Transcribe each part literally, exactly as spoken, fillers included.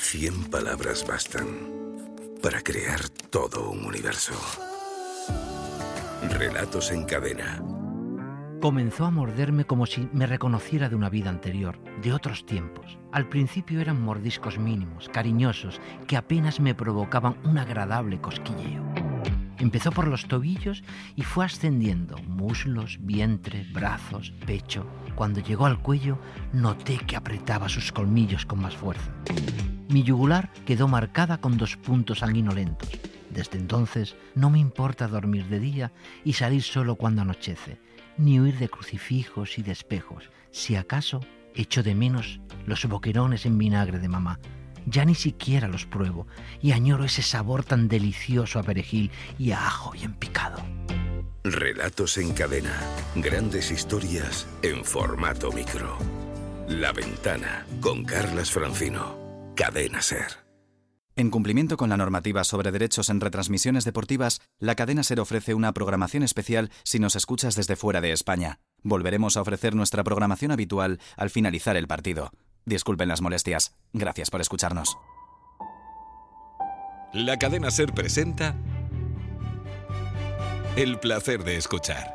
Cien palabras bastan para crear todo un universo. Relatos en cadena. Comenzó a morderme como si me reconociera de una vida anterior, de otros tiempos. Al principio eran mordiscos mínimos, cariñosos, que apenas me provocaban un agradable cosquilleo. Empezó por los tobillos y fue ascendiendo, muslos, vientre, brazos, pecho. Cuando llegó al cuello, noté que apretaba sus colmillos con más fuerza. Mi yugular quedó marcada con dos puntos sanguinolentos. Desde entonces no me importa dormir de día y salir solo cuando anochece, ni huir de crucifijos y de espejos. Si acaso echo de menos los boquerones en vinagre de mamá. Ya ni siquiera los pruebo y añoro ese sabor tan delicioso a perejil y a ajo bien picado. Relatos en cadena. Grandes historias en formato micro. La Ventana, con Carlas Francino. Cadena SER. En cumplimiento con la normativa sobre derechos en retransmisiones deportivas, la cadena SER ofrece una programación especial si nos escuchas desde fuera de España. Volveremos a ofrecer nuestra programación habitual al finalizar el partido. Disculpen las molestias. Gracias por escucharnos. La cadena SER presenta El placer de escuchar.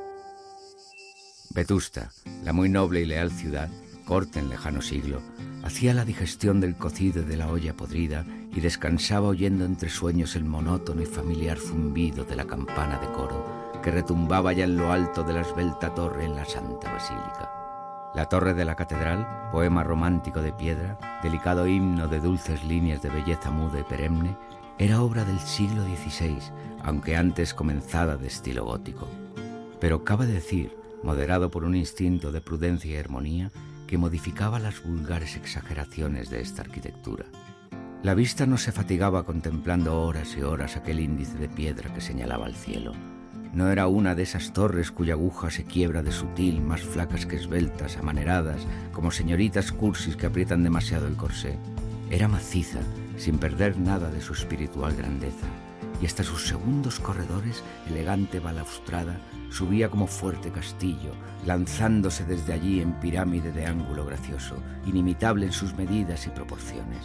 Vetusta, la muy noble y leal ciudad, corte en lejano siglo, hacía la digestión del cocido de la olla podrida y descansaba oyendo entre sueños el monótono y familiar zumbido de la campana de coro que retumbaba ya en lo alto de la esbelta torre en la Santa Basílica. La torre de la catedral, poema romántico de piedra, delicado himno de dulces líneas de belleza muda y perenne, era obra del siglo dieciséis, aunque antes comenzada de estilo gótico. Pero cabe decir, moderado por un instinto de prudencia y armonía, que modificaba las vulgares exageraciones de esta arquitectura. La vista no se fatigaba contemplando horas y horas aquel índice de piedra que señalaba al cielo. No era una de esas torres cuya aguja se quiebra de sutil, más flacas que esbeltas, amaneradas, como señoritas cursis que aprietan demasiado el corsé. Era maciza, sin perder nada de su espiritual grandeza, y hasta sus segundos corredores, elegante balaustrada, subía como fuerte castillo, lanzándose desde allí en pirámide de ángulo gracioso, inimitable en sus medidas y proporciones.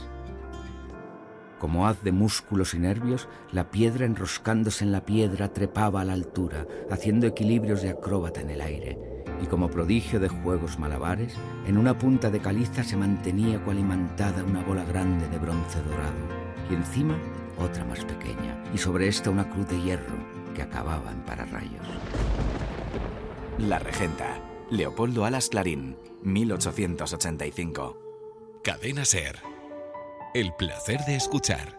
Como haz de músculos y nervios, la piedra enroscándose en la piedra trepaba a la altura, haciendo equilibrios de acróbata en el aire, y como prodigio de juegos malabares, en una punta de caliza se mantenía cual imantada una bola grande de bronce dorado, y encima otra más pequeña, y sobre esta una cruz de hierro que acababa en pararrayos. La Regenta. Leopoldo Alas Clarín, mil ochocientos ochenta y cinco. Cadena SER. El placer de escuchar.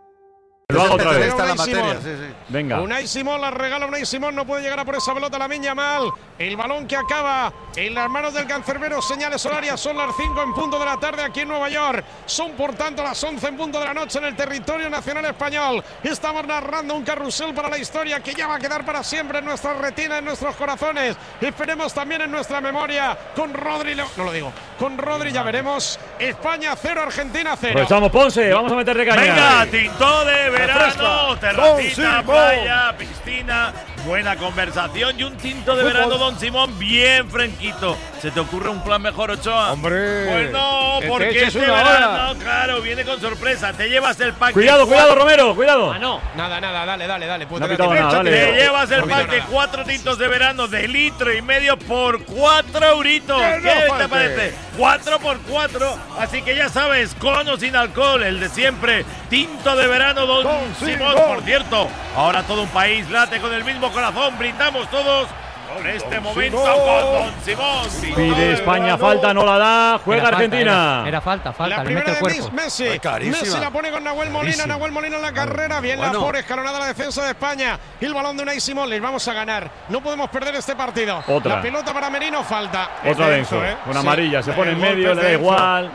Lo hago otra vez. Está la materia, sí, sí. Venga. Unai Simón la regala Unai Simón, no puede llegar a por esa pelota la Miña mal. El balón que acaba en las manos del cancerbero. Señales horarias, son las cinco en punto de la tarde aquí en Nueva York. Son por tanto las once en punto de la noche en el territorio nacional español. Estamos narrando un carrusel para la historia que ya va a quedar para siempre en nuestra retina, en nuestros corazones. Esperemos también en nuestra memoria. Con Rodri, no lo digo, con Rodri ya veremos. España cero, Argentina cero. Aprovechamos, Ponce, vamos a meterle caña. Venga, tinto de verano, terracita, playa, piscina, buena conversación y un tinto de Fútbol. verano, Don Simón, bien fresquito. ¿Se te ocurre un plan mejor, Ochoa? Hombre, Pues no, que porque te eches este una verano, hora. claro, viene con sorpresa. Te llevas el pack. Cuidado, cuidado, Romero, cuidado. Ah, no. Nada, nada, dale, dale, dale. No ha pitado nada, dale. Te llevas el No pack pido de nada. cuatro tintos de verano de litro y medio por cuatro euritos. Que no ¿Qué te falte. parece? Cuatro por cuatro. Así que ya sabes, con o sin alcohol, el de siempre. Tinto de verano, Don, Don Simón. Simón. Por cierto, ahora todo un país late con el mismo corazón. Brindamos todos por este momento Simón. con Don Simón. Tinto de Pide España verano. falta, no la da. Juega Era falta, Argentina. Era, era falta, falta. La Le mete primera el de cuerpo. Miss Messi. Ay, carísima. Messi la pone con Nahuel Molina. Carísima. Nahuel Molina en la carrera. Bien Bueno. la por escalonada la defensa de España. Y el balón de Unai Simón. Les vamos a ganar. No podemos perder este partido. Otra. La pelota para Merino, falta. Otra Es denso. ¿eh? Con Sí. amarilla. Se pone en El medio, golpe le da denso. igual.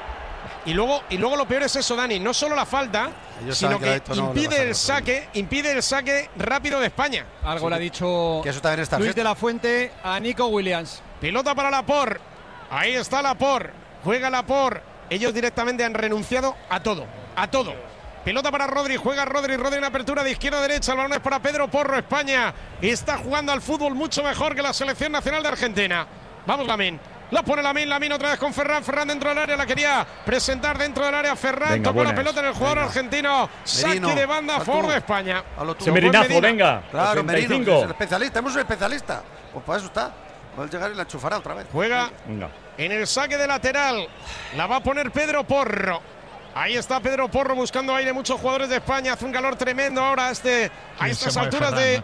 Y luego, y luego lo peor es eso, Dani. No solo la falta, Ellos sino saben que a que esto no le impide pasa el nada. saque, impide el saque rápido de España. Algo le ha dicho Que eso también está Luis de la Fuente a Nico Williams. Pelota para Laporte. Ahí está Laporte. Juega Laporte. Ellos directamente han renunciado a todo. A todo. Pelota para Rodri. Juega Rodri. Rodri en apertura de izquierda a derecha. El balón es para Pedro Porro. España está jugando al fútbol mucho mejor que la selección nacional de Argentina. Vamos, Lamin. La pone Lamine, Lamine otra vez con Ferran. Ferran dentro del área, la quería presentar dentro del área. Ferran Venga, tocó buenas. la pelota en el jugador Venga. argentino. Merino, Saque de banda a a favor tú. de España. Ese Merinazo, venga. Claro, ochenta y Merino, cinco. que es el especialista. Tenemos un especialista. Pues para eso está. Puede llegar y la enchufará otra vez. Juega Venga. en el saque de lateral. La va a poner Pedro Porro. Ahí está Pedro Porro buscando aire. Muchos jugadores de España. Hace un calor tremendo ahora este, a estas alturas de.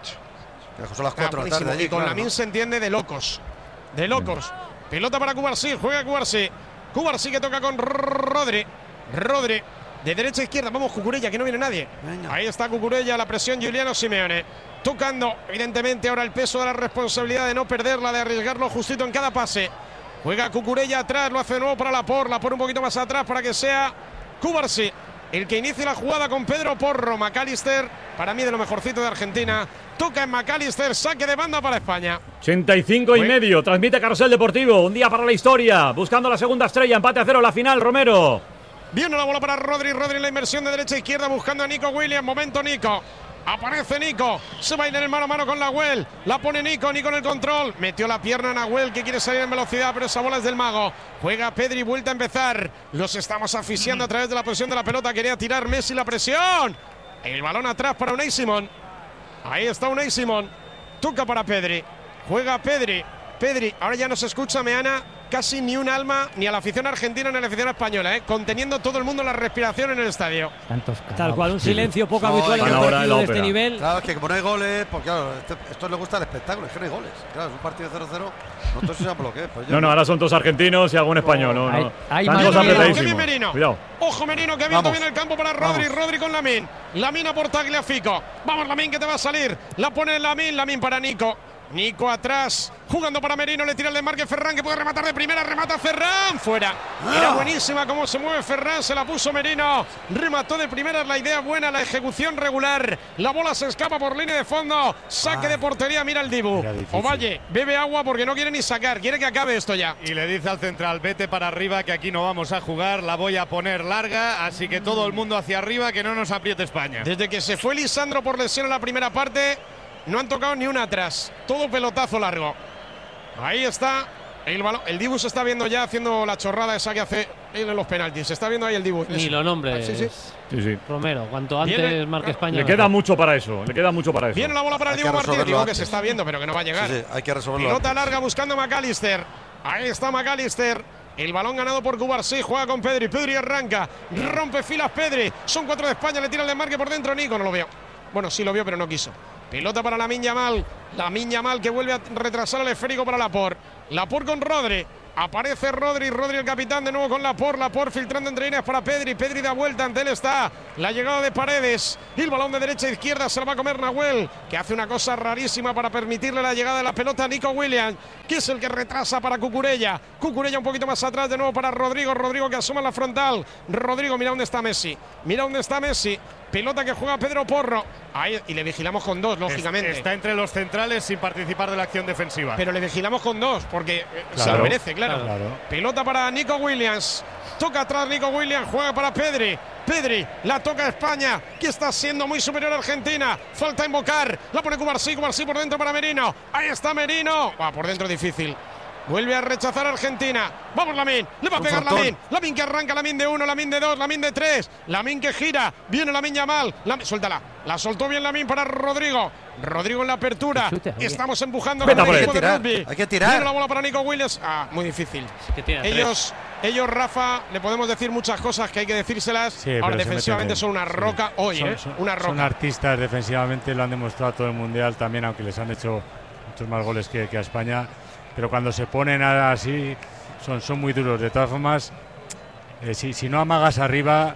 Son las cuatro de la Ah, tarde allí. y con claro, Lamine ¿no? se entiende de locos. De locos. Pelota para Cubarsí. Juega Cubarsí. Cubarsí que toca con Rodri. Rodri. De derecha a izquierda. Vamos, Cucurella, que no viene nadie. Venga. Ahí está Cucurella. La presión Giuliano Simeone. Tocando, evidentemente, ahora el peso de la responsabilidad de no perderla, de arriesgarlo justito en cada pase. Juega Cucurella atrás. Lo hace de nuevo para Laporte. Laporte un poquito más atrás para que sea Cubarsí el que inicie la jugada con Pedro Porro. McAllister, para mí de lo mejorcito de Argentina. Toca en McAllister, saque de banda para España. ochenta y cinco y medio. Transmite Carrusel Deportivo. Un día para la historia. Buscando la segunda estrella. Empate a cero la final, Romero. Viene la bola para Rodri. Rodri en la inversión de derecha a izquierda buscando a Nico Williams. Momento Nico. Aparece Nico. Se va a ir en el mano a mano con Nahuel. La pone Nico. Nico en el control. Metió la pierna a Nahuel que quiere salir en velocidad, pero esa bola es del mago. Juega Pedri. Vuelta a empezar. Los estamos asfixiando a través de la posición de la pelota. Quería tirar Messi la presión. El balón atrás para Unai Simón. Ahí está Unai Simón. Toca para Pedri. Juega Pedri. Pedri. Ahora ya no se escucha, Meana, casi ni un alma, ni a la afición argentina ni a la afición española, ¿eh? Conteniendo todo el mundo la respiración en el estadio. Tal cual, un silencio poco No, habitual en van un ahora en partido la de este ópera. nivel. Claro, es que como no hay goles, pues claro, esto, esto le gusta el espectáculo, es que no hay goles. Claro, es un partido de cero cero. Nosotros sabemos lo que es. Pues yo No, no, ahora son todos argentinos y algún español. No, no. Hay- hay Están más todos Merino, Qué apretadísimos. bien Merino. Cuidado. Ojo Merino que ha abierto Vamos. bien el campo para Rodri. Vamos. Rodri con Lamine. Lamine por Tagliafico. Vamos Lamine que te va a salir. La pone Lamine. Lamine para Nico. Nico atrás, jugando para Merino, le tira el desmarque Ferran que puede rematar de primera, remata Ferran, fuera. Era buenísima cómo se mueve Ferran, se la puso Merino, remató de primera, la idea buena, la ejecución regular, la bola se escapa por línea de fondo, saque de portería, mira el Dibu. Ovalle, bebe agua porque no quiere ni sacar, quiere que acabe esto ya. Y le dice al central, vete para arriba que aquí no vamos a jugar, la voy a poner larga, así que todo el mundo hacia arriba, que no nos apriete España. Desde que se fue Lisandro por lesión en la primera parte, no han tocado ni una atrás. Todo pelotazo largo. Ahí está el balón. El Dibu se está viendo ya haciendo la chorrada esa que hace él en los penaltis. Se está viendo ahí el Dibu. Ni lo nombres, Sí, sí. Sí, sí. Romero. Cuanto antes Viene- marque España. Le queda mucho para eso. Le queda mucho para eso. Viene la bola para el Hay Dibu que Martínez. resolverlo Digo que antes. se está viendo, pero que no va a llegar. Sí, sí, hay que resolverlo. Pelota antes. larga buscando a McAllister. Ahí está McAllister. El balón ganado por Cubarsí. Juega con Pedri. Pedri arranca. Rompe filas Pedri. Son cuatro de España. Le tira el desmarque por dentro. Nico no lo vio. Bueno, sí lo vio, pero no quiso. Pelota para Lamine Yamal. Lamine Yamal que vuelve a retrasar el esférico para Laporte. Laporte con Rodri. Aparece Rodri. Rodri el capitán de nuevo con Laporte. Laporte filtrando entre líneas para Pedri. Pedri da vuelta. Ante él está la llegada de Paredes. Y el balón de derecha a izquierda se lo va a comer Nahuel, que hace una cosa rarísima para permitirle la llegada de la pelota a Nico Williams, que es el que retrasa para Cucurella. Cucurella un poquito más atrás de nuevo para Rodrigo. Rodrigo que asoma la frontal. Rodrigo, mira dónde está Messi. Mira dónde está Messi. Pelota que juega Pedro Porro. Ahí, y le vigilamos con dos, lógicamente. Está entre los centrales sin participar de la acción defensiva. Pero le vigilamos con dos, porque eh, se Claro. lo merece, claro. Claro. Pelota para Nico Williams. Toca atrás Nico Williams, juega para Pedri. Pedri, la toca España, que está siendo muy superior a Argentina. Falta invocar, la pone Cubarsí, Cubarsí por dentro para Merino. Ahí está Merino. Ah, por dentro difícil. Vuelve a rechazar a Argentina. Vamos Lamine, le va a Un pegar frontón. Lamine. Lamine que arranca, Lamine de uno, Lamine de dos, Lamine de tres. Lamine que gira, viene Lamine Yamal. Lamine, suéltala, la soltó bien Lamine para Rodrigo. Rodrigo en la apertura. Estamos empujando Vete con por el ahí. equipo de Hay que tirar, rugby. hay que tirar. Viene la bola para Nico Williams. Ah, muy difícil. Que tiene tres. Ellos, ellos, Rafa, le podemos decir muchas cosas que hay que decírselas. Sí, pero Ahora se defensivamente meten son una bien. roca Sí. hoy, Son- ¿eh? son- Una Son roca. artistas defensivamente, lo han demostrado todo el mundial también, aunque les han hecho muchos más goles que, que a España. Pero cuando se ponen así, son, son muy duros. De todas formas, eh, si, si no amagas arriba,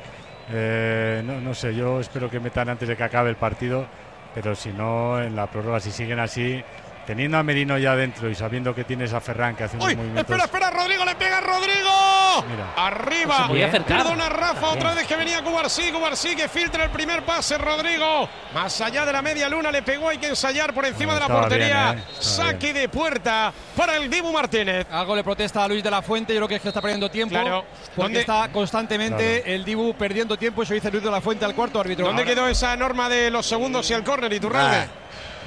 eh, no, no sé, yo espero que metan antes de que acabe el partido. Pero si no, en la prórroga, si siguen así, teniendo a Merino ya dentro y sabiendo que tienes a Ferran que hace unos ¡Uy! movimientos. Espera, espera, Rodrigo, le pega a Rodrigo. Mira. Arriba. Pues se podía acercar. Perdona Rafa, También. otra vez que venía Cubarsí, Cubarsí que filtra el primer pase, Rodrigo. Más allá de la media luna le pegó, hay que ensayar por encima No, de la estaba portería. bien, ¿eh? Estaba Saque de puerta para el Dibu Martínez. Algo le protesta a Luis de la Fuente, yo creo que es que está perdiendo tiempo. Claro. Porque ¿Dónde- está constantemente el Dibu perdiendo tiempo y se dice Luis de la Fuente al cuarto árbitro. ¿Dónde Ahora- quedó esa norma de los segundos y el córner, Iturralde? Nah.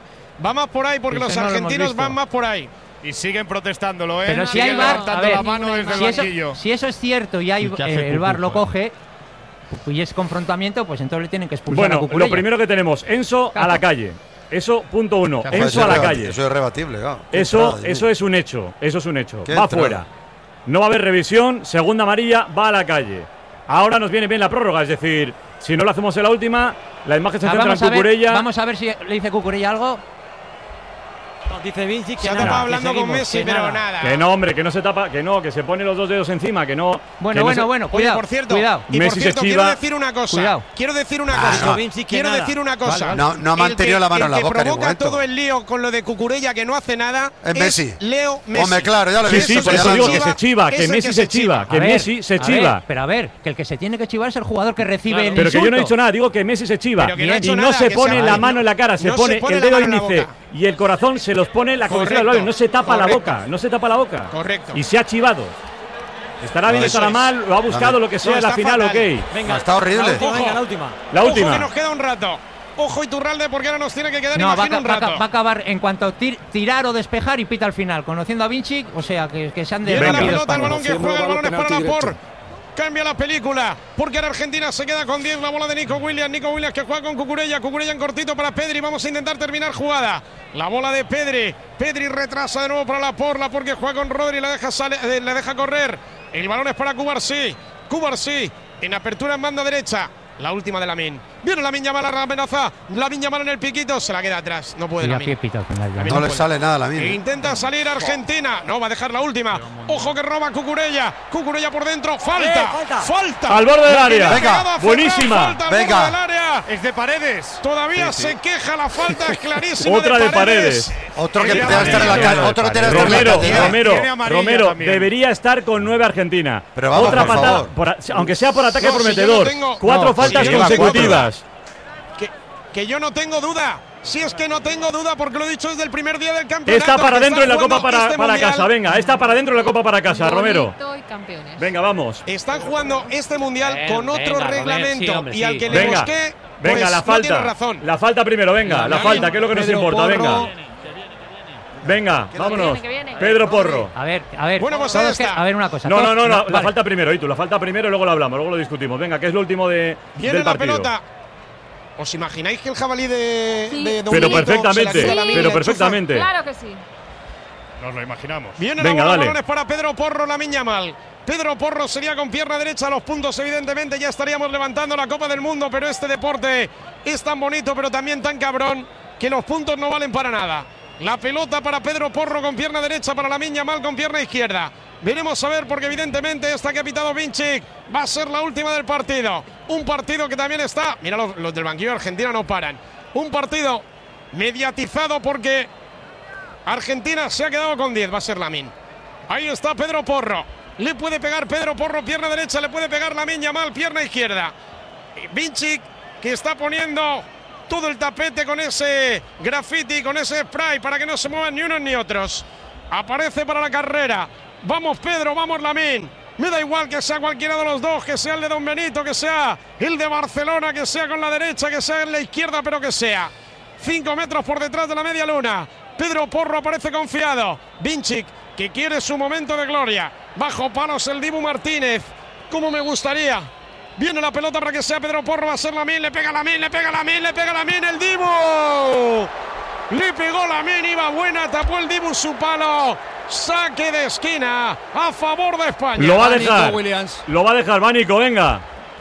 Va más por ahí porque Eso los no lo hemos argentinos visto. van más por ahí. Y siguen protestándolo, ¿eh? Pero si siguen hay VAR, levantando a ver, la mano desde si el eso, banquillo. si eso es cierto y hay, ¿Y qué hace eh, el Cucu, VAR lo joder? coge y es confrontamiento, pues entonces le tienen que expulsar a Bueno, Cucurella. lo primero que tenemos, Enzo a la calle. Eso, punto uno. Eso Enzo a la calle. Eso es rebatible, claro. Eso, eso es un hecho. Eso es un hecho. Va entrada? fuera. No va a haber revisión. Segunda amarilla, va a la calle. Ahora nos viene bien la prórroga. Es decir, si no lo hacemos en la última, la imagen se Ah, centra en vamos a ver- Cucurella. Vamos a ver si le dice Cucurella algo. Dice Vinci que Se ha nada, tapado que hablando con seguimos, Messi, que pero nada. nada. Que no, hombre, que no se tapa, que no, que se pone los dos dedos encima, que no. Bueno, que no bueno, se- bueno, Oye, cuidado, por cierto, cuidado. y por Messi se cierto, chiva. quiero decir una cosa. Cuidado. Quiero decir una Ah, cosa. no. Vinci, que quiero nada. decir una cosa. Vale, vale. No- no ha El mantenido que- la mano en la El que boca en ningún provoca momento. todo el lío con lo de Cucurella, que no hace nada, Es Messi. Leo Messi. Hombre, claro, ya lo he Sí, visto. sí, por ya eso lo digo he que visto. se chiva, Es que el Messi que se se chiva. chiva, que A ver, Messi se a ver, chiva. pero a ver, que el que se tiene que chivar es el jugador que recibe Claro. el Pero que yo no he insulto. dicho nada, digo que Messi se chiva. Pero que no ha y hecho no nada, se que pone se- la no, mano en la cara, se no se pone pone el la dedo mano en la índice boca. y el corazón se los pone en la cabecera del Correcto. labio, no se tapa la Correcto. boca, no se tapa la boca. Correcto. Y se ha chivado. Estará bien, Eso estará es. mal, lo ha buscado, lo que sea, No, en la está final, fatal. ok. Venga, Está horrible. La última, Ojo. venga, la última. La Ojo, última. que nos queda un rato. Ojo Iturralde, porque ahora nos tiene que quedar, No, va, a imagino, ca- un va a ca- rato. va a acabar en cuanto tir- tirar o despejar y pita al final. Conociendo a Vinci, o sea, que, que se han Llega la desmentido pelota, el España. balón que juega, el balón es para Laporte. Cambia la película, porque ahora Argentina se queda con diez, la bola de Nico Williams. Nico Williams que juega con Cucurella. Cucurella en cortito para Pedri. Vamos a intentar terminar jugada. La bola de Pedri. Pedri retrasa de nuevo para Laporte. Laporte que juega con Rodri, la deja, sale, eh, la deja correr. El balón es para Cubarsí. Cubarsí en apertura en banda derecha. La última de Lamine. Viene Lamine Yamal a la amenaza. Lamine Yamal en el piquito. Se la queda atrás. No puede Y Lamine. aquí pita al final. ya. No le sale nada a la E mina. intenta salir Argentina. No, va a dejar la última. Ojo que roba Cucurella. Cucurella por dentro. Falta. Eh, falta. Falta. Al borde del La área. que le ha Venga, pegado a Ferran, buenísima. falta al Venga. borde del área. Es de Paredes. Todavía se queja, la falta es clarísima. Otra de Paredes. Otro que Tiene tiene que estar en la calle. Otro que tiene que estar en la Romero, calle. Romero, Tiene amarilla Romero, también. debería estar con nueve Argentina. Pero vamos, Otra por patada, favor. por a- aunque sea por ataque No, si yo prometedor. no tengo- Cuatro No, faltas si lleva consecutivas. Que, que yo no tengo duda. Si es que no tengo duda, porque lo he dicho desde el primer día del campeonato. Está para que dentro en la jugando Copa para, este para mundial. casa. Venga, está para dentro en la Copa para casa, Romero. Bonito y campeones. Venga, vamos. Están jugando este mundial Venga, con otro venga, reglamento. Robert, sí, hombre, y al sí. que le Venga, busqué, venga, pues, la no falta. tiene razón. La falta primero, venga, la falta, que es lo que nos Pedro importa, Porro. venga. Venga, vámonos. viene, que viene. Pedro Porro. A ver, a ver. Bueno, pues todos ahí que- está. a ver una cosa. No, no, todos- no, la, la vale. falta primero, y tú, la falta primero y luego lo hablamos, luego lo discutimos. Venga, que es lo último de, Viene del la partido. pelota. ¿Os imagináis que el jabalí de, Sí. de Don Pero Milito perfectamente, se la queda a Lamine y pero le perfectamente. Claro que sí. Nos lo imaginamos. Viene Venga, la bola, dale. balones para Pedro Porro, Lamine Yamal. Pedro Porro sería con pierna derecha a los puntos, evidentemente ya estaríamos levantando la Copa del Mundo, pero este deporte es tan bonito, pero también tan cabrón, que los puntos no valen para nada. La pelota para Pedro Porro con pierna derecha, para Lamine Yamal con pierna izquierda. Veremos a ver, porque evidentemente esta que ha pitado Vinci va a ser la última del partido. Un partido que también está, mira, los, los del banquillo de Argentina no paran. Un partido mediatizado porque Argentina se ha quedado con diez, va a ser Lamine. Ahí está Pedro Porro. Le puede pegar Pedro Porro, pierna derecha, le puede pegar Lamine Yamal, pierna izquierda. Vinci que está poniendo todo el tapete con ese graffiti, con ese spray para que no se muevan ni unos ni otros. Aparece para la carrera. Vamos Pedro, vamos Lamine. Me da igual que sea cualquiera de los dos, que sea el de Don Benito, que sea el de Barcelona, que sea con la derecha, que sea en la izquierda, pero que sea. Cinco metros por detrás de la media luna. Pedro Porro aparece confiado. Vinci que quiere su momento de gloria. Bajo palos el Dibu Martínez. Como me gustaría. Viene la pelota para que sea Pedro Porro, va a ser Lamine, le pega Lamine, le pega Lamine, le pega Lamine, el Dibu. Le pegó Lamine, iba buena, tapó el Dibu su palo. Saque de esquina a favor de España. Lo va a Va Nico dejar. Williams. Lo va a dejar, va Nico, venga.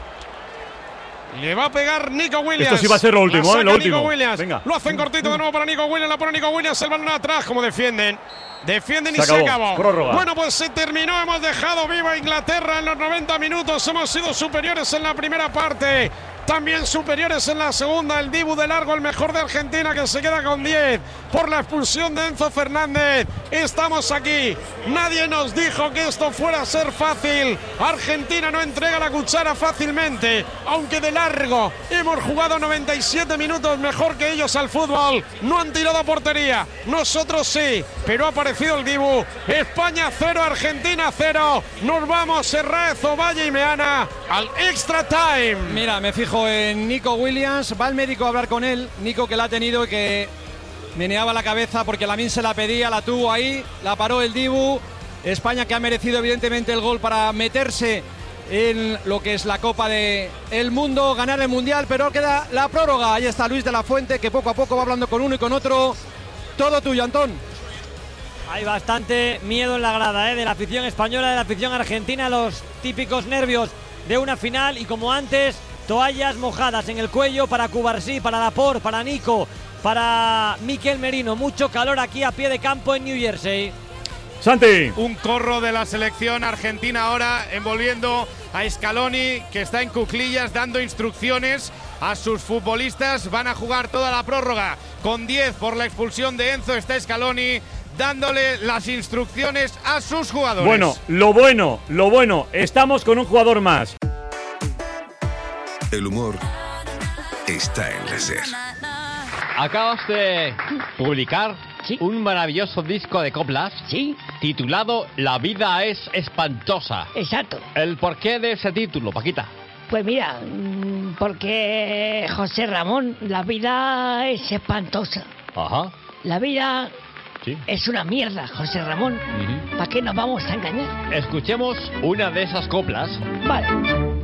Le va a pegar Nico Williams. Esto sí va a ser lo último, La ¿eh? saca Lo último. Nico Williams. Venga. Lo hacen cortito de nuevo para Nico Williams. La pone Nico Williams. El balón atrás. Como defienden. Defienden Se y se acabó. acabó. Prórroga. Bueno, pues se terminó. Hemos dejado viva Inglaterra en los noventa minutos. Hemos sido superiores en la primera parte. También superiores en la segunda. El Dibu de largo, el mejor de Argentina, que se queda con diez por la expulsión de Enzo Fernández. Estamos aquí. Nadie nos dijo que esto fuera a ser fácil. Argentina no entrega la cuchara fácilmente, aunque de largo. Hemos jugado noventa y siete minutos mejor que ellos al fútbol. No han tirado a portería. Nosotros sí, pero ha aparecido el Dibu. España cero, Argentina cero. Nos vamos, Serraez, Ovalle y Meana, al extra time. Mira, me fijo en Nico Williams. Va el médico a hablar con él. Nico, que la ha tenido y que meneaba la cabeza porque Lamine se la pedía, la tuvo ahí, la paró el Dibu. España, que ha merecido evidentemente el gol para meterse en lo que es la Copa de el Mundo, ganar el Mundial, pero queda la prórroga. Ahí está Luis de la Fuente, que poco a poco va hablando con uno y con otro. Todo tuyo, Antón. Hay bastante miedo en la grada, ¿eh? De la afición española, de la afición argentina, los típicos nervios de una final. Y como antes, toallas mojadas en el cuello para Cubarsí, para Laporte, para Nico, para Mikel Merino. Mucho calor aquí a pie de campo en New Jersey. Santi. Un corro de la selección argentina ahora envolviendo a Scaloni, que está en cuclillas dando instrucciones a sus futbolistas. Van a jugar toda la prórroga con diez por la expulsión de Enzo. Está Scaloni dándole las instrucciones a sus jugadores. Bueno, lo bueno, lo bueno, estamos con un jugador más. El humor está en la SER. Acabas de publicar ¿Sí? un maravilloso disco de coplas ¿Sí? titulado La vida es espantosa. Exacto. ¿El porqué de ese título, Paquita? Pues mira, porque José Ramón, la vida es espantosa. Ajá. La vida ¿Sí? es una mierda, José Ramón. Uh-huh. ¿Para qué nos vamos a engañar? Escuchemos una de esas coplas. Vale.